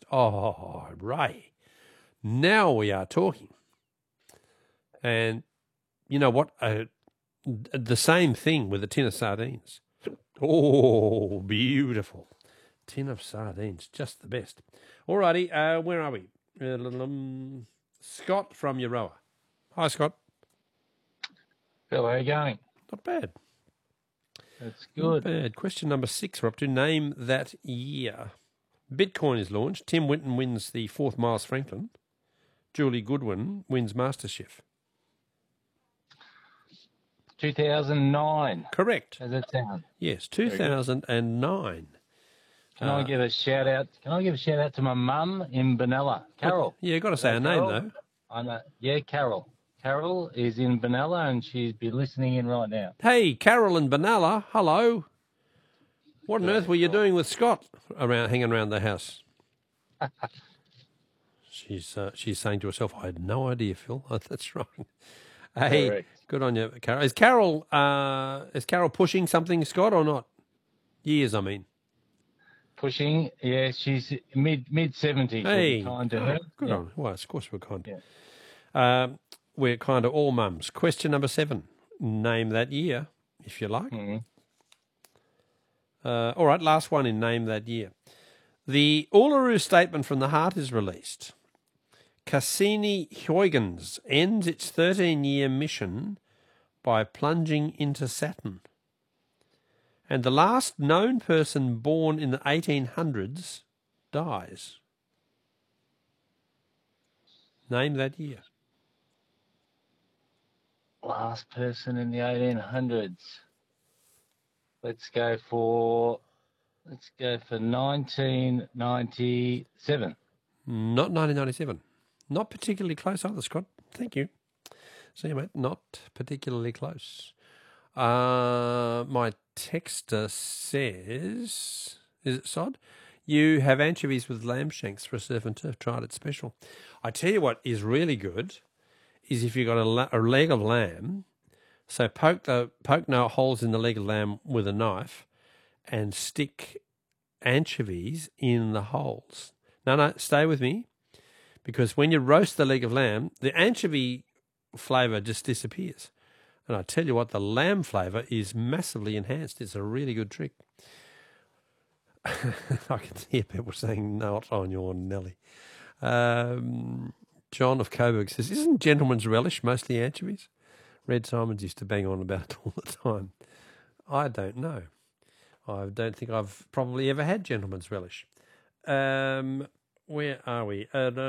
Oh, Ray. Now we are talking. And you know what? The same thing with a tin of sardines. Oh, beautiful. Tin of sardines, just the best. All righty, where are we? Scott from Euroa. Hi, Scott. Phil, how are you going? Not bad. That's good. Not bad. Question number 6. We're up to name that year. Bitcoin is launched. Tim Winton wins the 4th Miles Franklin. Julie Goodwin wins MasterChef. 2009. Correct. How's that sound? Yes, 2009. Can I give a shout out? Can I give a shout out to my mum in Benalla, Carol? Yeah, you've got to say her name, though. I know. Yeah, Carol. Carol is in Benalla and she'd be listening in right now. Hey, Carol in Benalla, hello. What on earth were you doing with Scott hanging around the house? She's saying to herself, I had no idea, Phil. Oh, that's right. Hey, correct. Good on you, Carol. Is Carol pushing something, Scott, or not? Years, I mean. Pushing, yeah, she's mid-70s. Hey, kind to her. Good on. Well, of course we're kind. Yeah. We're kind of all mums. Question number 7. Name that year, if you like. Mm-hmm. All right, last one in name that year. The Uluru Statement from the Heart is released. Cassini-Huygens ends its 13-year mission by plunging into Saturn. And the last known person born in the 1800s dies. Name that year. Last person in the 1800s. Let's go for 1997. Not 1997. Not particularly close either, Scott. Thank you. See you, mate. Not particularly close. My texter says, is it Sod? You have anchovies with lamb shanks for a surf and turf. Tried it special. I tell you what is really good is if you've got a leg of lamb, so poke no holes in the leg of lamb with a knife and stick anchovies in the holes. No, stay with me. Because when you roast the leg of lamb, the anchovy flavour just disappears. And I tell you what, the lamb flavour is massively enhanced. It's a really good trick. I can hear people saying not on your Nelly. John of Coburg says, isn't gentleman's relish mostly anchovies? Red Simons used to bang on about it all the time. I don't know. I don't think I've probably ever had gentleman's relish. Where are we?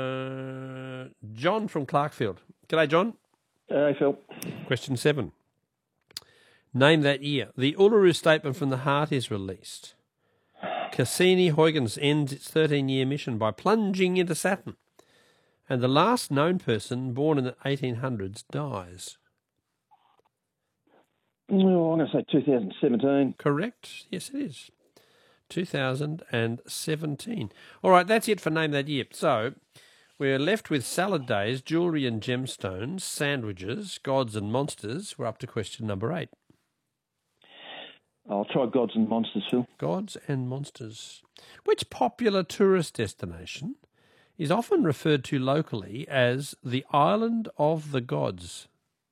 John from Clarkfield. G'day, John. Hey, Phil. Question 7. Name that year. The Uluru Statement from the Heart is released. Cassini-Huygens ends its 13-year mission by plunging into Saturn. And the last known person born in the 1800s dies. Oh, I'm going to say 2017. Correct. Yes, it is. 2017. All right, that's it for Name That Year. So we're left with salad days, jewellery and gemstones, sandwiches, gods and monsters. We're up to question number 8. I'll try gods and monsters, Phil. Gods and monsters. Which popular tourist destination is often referred to locally as the Island of the Gods?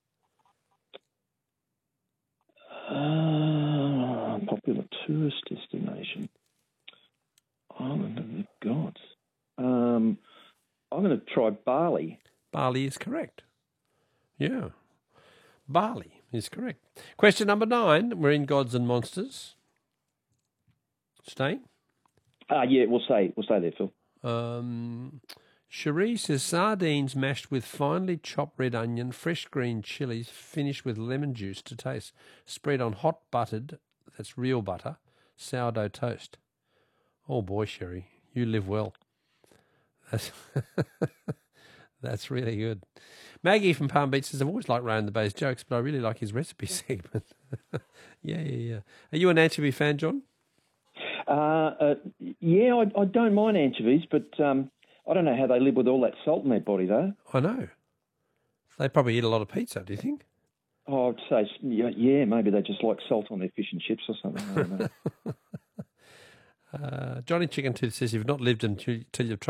Popular tourist destination. Island of the Gods. I'm going to try Bali. Bali is correct. Yeah. Bali is correct. Question number 9. We're in Gods and Monsters. Staying? Yeah, we'll stay there, Phil. Cherie says sardines mashed with finely chopped red onion, fresh green chilies, finished with lemon juice to taste. Spread on hot buttered, that's real butter, sourdough toast. Oh boy, Cherie, you live well. That's really good. Maggie from Palm Beach says, I've always liked Ray and the Bay's jokes, but I really like his recipe segment. Yeah. Are you an anchovy fan, John? Yeah, I don't mind anchovies, but I don't know how they live with all that salt in their body, though. I know. They probably eat a lot of pizza, do you think? Oh, I'd say, yeah, maybe they just like salt on their fish and chips or something. I don't know. Johnny Chicken Tooth says, you've not lived until you've tried